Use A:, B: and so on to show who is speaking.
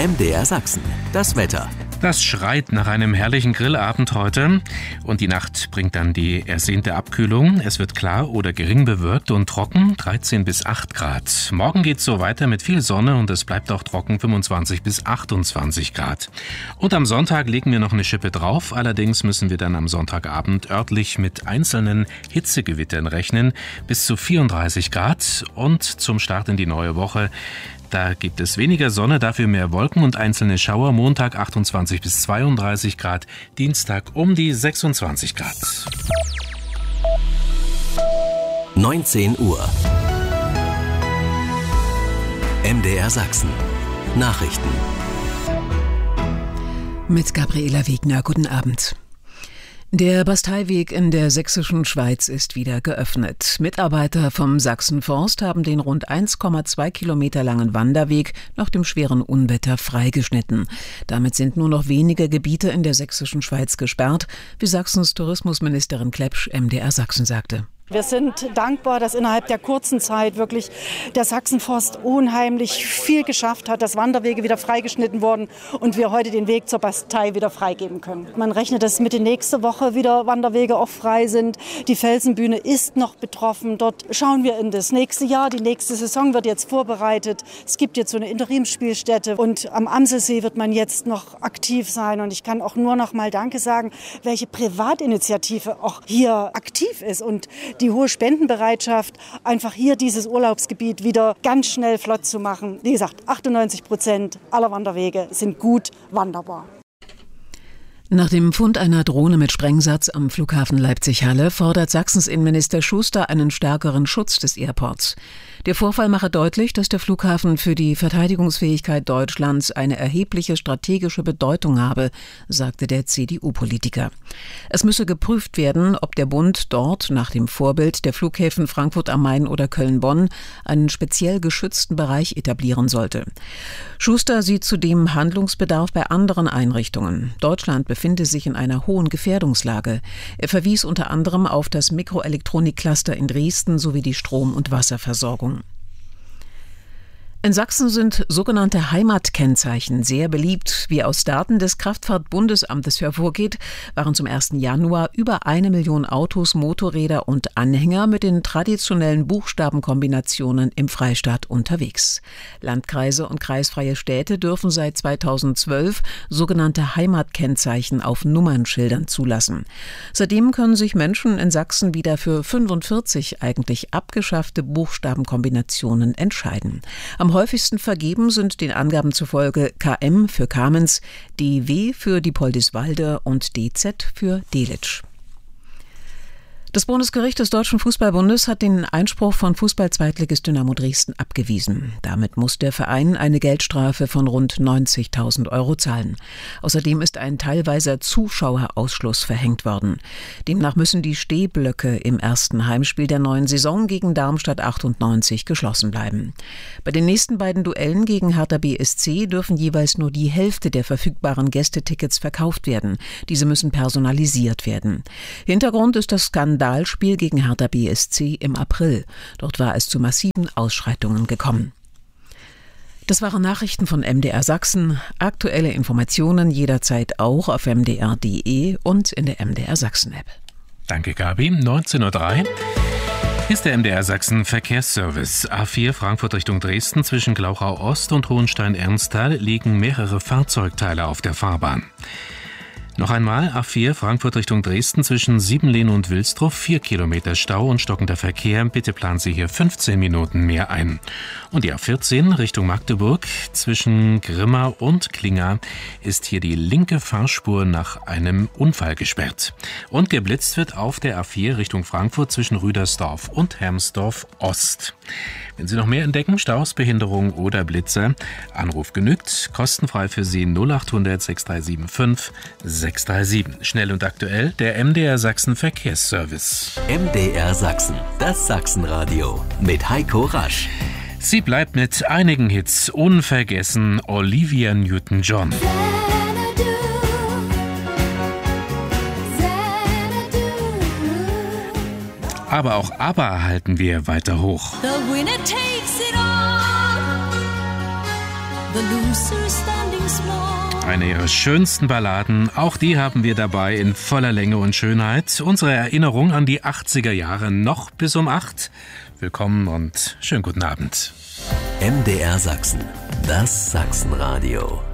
A: MDR Sachsen, das Wetter.
B: Das schreit nach einem herrlichen Grillabend heute und die Nacht bringt dann die ersehnte Abkühlung. Es wird klar oder gering bewölkt und trocken, 13 bis 8 Grad. Morgen geht's so weiter mit viel Sonne und es bleibt auch trocken, 25 bis 28 Grad. Und am Sonntag legen wir noch eine Schippe drauf, allerdings müssen wir dann am Sonntagabend örtlich mit einzelnen Hitzegewittern rechnen, bis zu 34 Grad und zum Start in die neue Woche. Da gibt es weniger Sonne, dafür mehr Wolken und einzelne Schauer. Montag 28 bis 32 Grad, Dienstag um die 26 Grad.
A: 19 Uhr. MDR Sachsen. Nachrichten.
C: Mit Gabriela Wegner, guten Abend. Der Basteiweg in der sächsischen Schweiz ist wieder geöffnet. Mitarbeiter vom Sachsenforst haben den rund 1,2 Kilometer langen Wanderweg nach dem schweren Unwetter freigeschnitten. Damit sind nur noch wenige Gebiete in der sächsischen Schweiz gesperrt, wie Sachsens Tourismusministerin Klepsch MDR Sachsen sagte.
D: Wir sind dankbar, dass innerhalb der kurzen Zeit wirklich der Sachsenforst unheimlich viel geschafft hat, dass Wanderwege wieder freigeschnitten wurden und wir heute den Weg zur Bastei wieder freigeben können. Man rechnet, dass Mitte nächste Woche wieder Wanderwege auch frei sind. Die Felsenbühne ist noch betroffen. Dort schauen wir in das nächste Jahr. Die nächste Saison wird jetzt vorbereitet. Es gibt jetzt so eine Interimsspielstätte und am Amselsee wird man jetzt noch aktiv sein. Und ich kann auch nur noch mal Danke sagen, welche Privatinitiative auch hier aktiv ist und die hohe Spendenbereitschaft, einfach hier dieses Urlaubsgebiet wieder ganz schnell flott zu machen. Wie gesagt, 98% aller Wanderwege sind gut wanderbar.
C: Nach dem Fund einer Drohne mit Sprengsatz am Flughafen Leipzig-Halle fordert Sachsens Innenminister Schuster einen stärkeren Schutz des Airports. Der Vorfall mache deutlich, dass der Flughafen für die Verteidigungsfähigkeit Deutschlands eine erhebliche strategische Bedeutung habe, sagte der CDU-Politiker. Es müsse geprüft werden, ob der Bund dort nach dem Vorbild der Flughäfen Frankfurt am Main oder Köln-Bonn einen speziell geschützten Bereich etablieren sollte. Schuster sieht zudem Handlungsbedarf bei anderen Einrichtungen. Deutschland befinde sich in einer hohen Gefährdungslage. Er verwies unter anderem auf das Mikroelektronik-Cluster in Dresden sowie die Strom- und Wasserversorgung. In Sachsen sind sogenannte Heimatkennzeichen sehr beliebt. Wie aus Daten des Kraftfahrtbundesamtes hervorgeht, waren zum 1. Januar über 1 Million Autos, Motorräder und Anhänger mit den traditionellen Buchstabenkombinationen im Freistaat unterwegs. Landkreise und kreisfreie Städte dürfen seit 2012 sogenannte Heimatkennzeichen auf Nummernschildern zulassen. Seitdem können sich Menschen in Sachsen wieder für 45 eigentlich abgeschaffte Buchstabenkombinationen entscheiden. Am häufigsten vergeben sind den Angaben zufolge KM für Kamenz, DW für Diepoldiswalde und DZ für Delitzsch. Das Bundesgericht des Deutschen Fußballbundes hat den Einspruch von Fußball-Zweitligist Dynamo Dresden abgewiesen. Damit muss der Verein eine Geldstrafe von rund 90.000 € zahlen. Außerdem ist ein teilweiser Zuschauerausschluss verhängt worden. Demnach müssen die Stehblöcke im ersten Heimspiel der neuen Saison gegen Darmstadt 98 geschlossen bleiben. Bei den nächsten beiden Duellen gegen Hertha BSC dürfen jeweils nur die Hälfte der verfügbaren Gästetickets verkauft werden. Diese müssen personalisiert werden. Hintergrund ist das Skandalspiel gegen Hertha BSC im April. Dort war es zu massiven Ausschreitungen gekommen. Das waren Nachrichten von MDR Sachsen. Aktuelle Informationen jederzeit auch auf mdr.de und in der MDR Sachsen-App.
B: Danke, Gabi. 19:03 Uhr. Hier ist der MDR Sachsen Verkehrsservice. A4 Frankfurt Richtung Dresden zwischen Glauchau Ost und Hohenstein-Ernsthal liegen mehrere Fahrzeugteile auf der Fahrbahn. Noch einmal A4 Frankfurt Richtung Dresden zwischen Siebenlehn und Wilsdruff 4 Kilometer Stau und stockender Verkehr. Bitte planen Sie hier 15 Minuten mehr ein. Und die A14 Richtung Magdeburg zwischen Grimma und Klinga ist hier die linke Fahrspur nach einem Unfall gesperrt. Und geblitzt wird auf der A4 Richtung Frankfurt zwischen Rüdersdorf und Hermsdorf Ost. Wenn Sie noch mehr entdecken, Staus, Behinderung oder Blitzer, Anruf genügt. Kostenfrei für Sie 0800 6375 637. Schnell und aktuell der MDR Sachsen Verkehrsservice.
A: MDR Sachsen, das Sachsenradio mit Heiko Rasch.
B: Sie bleibt mit einigen Hits unvergessen. Olivia Newton-John. Aber auch ABBA halten wir weiter hoch.
E: The winner takes it all.
B: Eine ihrer schönsten Balladen, auch die haben wir dabei in voller Länge und Schönheit. Unsere Erinnerung an die 80er Jahre noch bis um 8. Willkommen und schönen guten Abend.
A: MDR Sachsen, das Sachsenradio.